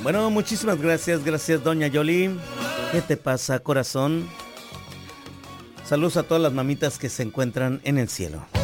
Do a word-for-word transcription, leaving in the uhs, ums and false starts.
Bueno, muchísimas gracias, gracias doña Yoli. ¿Qué te pasa, corazón? Saludos a todas las mamitas que se encuentran en el cielo.